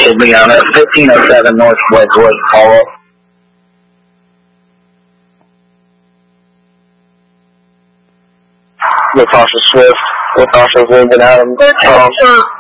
will be on it. 1507 North Wedgewood, call up. Latasha Swift, Latasha William Adams.